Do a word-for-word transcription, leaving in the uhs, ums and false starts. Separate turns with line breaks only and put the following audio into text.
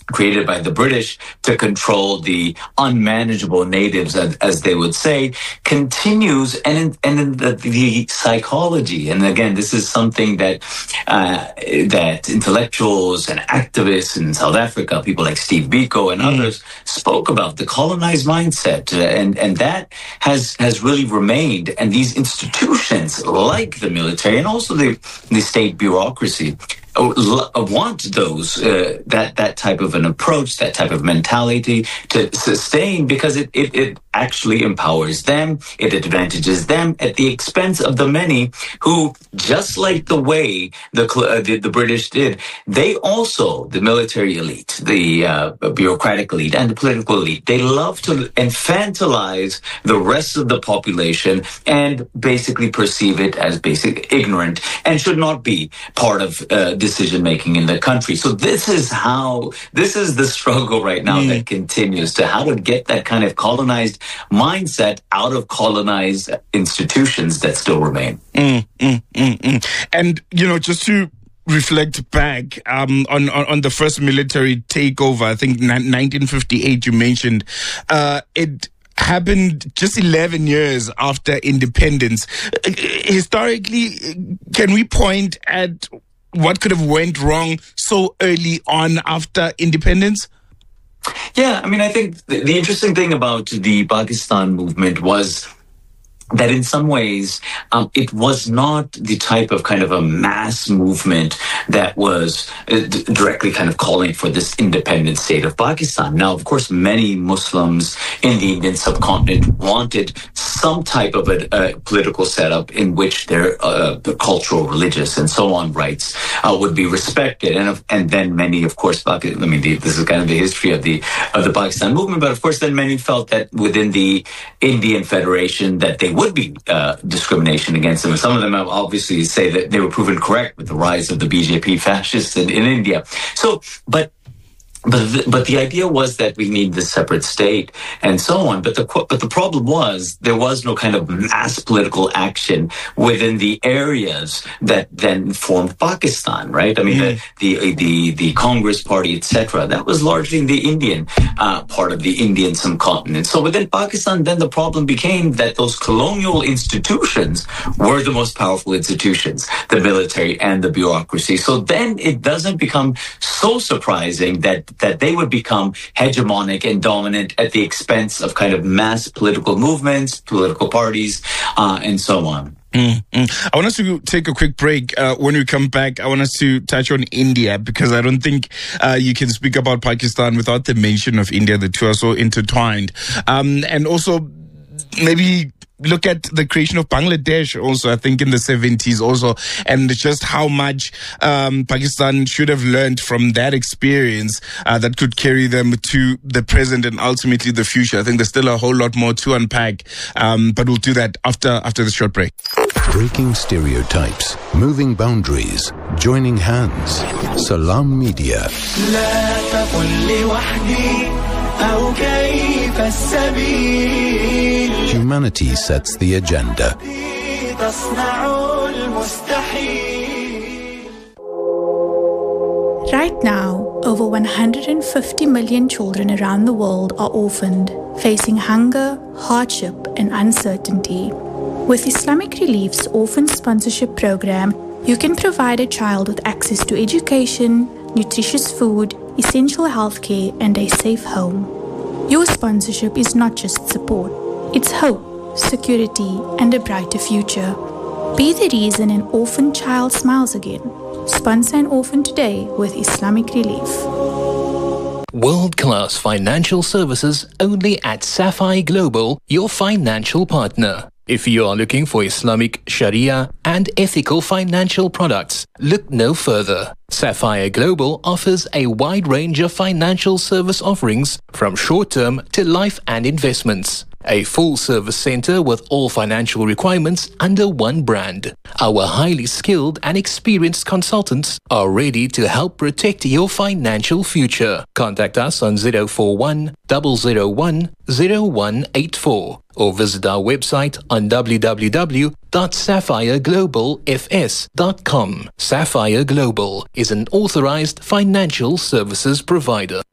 created by the British to control the unmanageable natives, as, as they would say, continues. And in, and in the, the psychology, and again, this is something that uh, that intellectuals and activists in South Africa, people like Steve Biko and mm. others, spoke about the colonized mindset, uh, and and that has has really remained. And these institutions, like the military and also the the state bureaucracy, want those uh, that that type of an approach, that type of mentality to sustain, because it, it it actually empowers them, it advantages them at the expense of the many who, just like the way the uh, the, the British did, they also, the military elite, the uh, bureaucratic elite, and the political elite, they love to infantilize the rest of the population and basically perceive it as basic ignorant and should not be part of uh, decision making in the country. So this is how this is the struggle right now mm. that continues, to how to get that kind of colonized mindset out of colonized institutions that still remain.
Mm, mm, mm, mm. And, you know, just to reflect back um, on, on, on the first military takeover, I think nineteen fifty-eight you mentioned, uh, it happened just eleven years after independence. Uh, historically, can we point at what could have went wrong so early on after independence?
Yeah, I mean, I think the, the interesting thing about the Pakistan movement was that in some ways um, it was not the type of kind of a mass movement that was uh, d- directly kind of calling for this independent state of Pakistan. Now, of course, many Muslims in the Indian subcontinent wanted some type of a, a political setup in which their uh, the cultural, religious, and so on rights uh, would be respected. And and then many, of course, I mean, the, this is kind of the history of the of the Pakistan movement. But of course, then many felt that within the Indian Federation that they would be uh, discrimination against them. And some of them obviously say that they were proven correct with the rise of the B J P fascists in, in India. So, but But the, but the idea was that we need this separate state and so on. But the but the problem was there was no kind of mass political action within the areas that then formed Pakistan, right? I mean, mm. the, the the the Congress Party, et cetera. That was largely in the Indian uh, part of the Indian subcontinent. So within Pakistan, then the problem became that those colonial institutions were the most powerful institutions, the military and the bureaucracy. So then it doesn't become so surprising that that they would become hegemonic and dominant at the expense of kind of mass political movements, political parties, uh, and so on.
Mm-hmm. I want us to take a quick break. Uh, when we come back, I want us to touch on India, because I don't think uh, you can speak about Pakistan without the mention of India. The two are so intertwined. Um, and also maybe look at the creation of Bangladesh also, I think in the seventies also, and just how much um, Pakistan should have learned from that experience uh, that could carry them to the present and ultimately the future. I think there's still a whole lot more to unpack, um, but we'll do that after after the short break.
Breaking stereotypes, moving boundaries, joining hands. Salam Media. Humanity sets the agenda.
Right now, over one hundred fifty million children around the world are orphaned, facing hunger, hardship, and uncertainty. With Islamic Relief's Orphan Sponsorship Program, you can provide a child with access to education, nutritious food, essential healthcare, and a safe home. Your sponsorship is not just support, it's hope, security, and a brighter future. Be the reason an orphan child smiles again. Sponsor an orphan today with Islamic Relief.
World-class financial services only at Sapphire Global, your financial partner. If you are looking for Islamic Sharia and ethical financial products, look no further. Sapphire Global offers a wide range of financial service offerings from short-term to life and investments. A full-service center with all financial requirements under one brand. Our highly skilled and experienced consultants are ready to help protect your financial future. Contact us on zero four one, zero zero one, zero one eight four or visit our website on w w w dot sapphire global f s dot com. Sapphire Global is an authorized financial services provider.